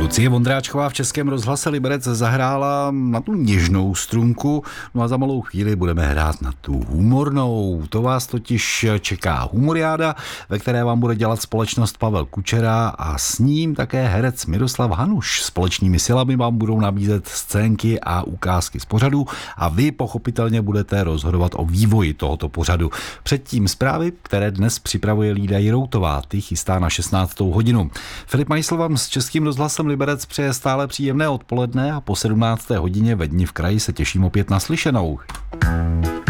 Lucie Vondráčková v Českém rozhlase Liberec zahrála na tu něžnou strunku, no a za malou chvíli budeme hrát na tu humornou. To vás totiž čeká humoriáda, ve které vám bude dělat společnost Pavel Kučera a s ním také herec Miroslav Hanuš. Společnými silami vám budou nabízet scénky a ukázky z pořadu a vy pochopitelně budete rozhodovat o vývoji tohoto pořadu. Předtím zprávy, které dnes připravuje Lída Jiroutová, ty chystá na 16. hodinu. Filip Majsl vám s Českým rozhlasem Liberec přeje stále příjemné odpoledne a po 17. hodině ve Dni v kraji se těším opět na slyšenou.